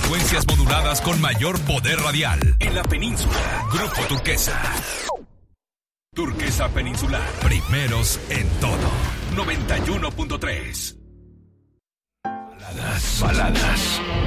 frecuencias moduladas con mayor poder radial en la península. Grupo Turquesa. Turquesa Peninsular. Primeros en todo. 91.3. Baladas.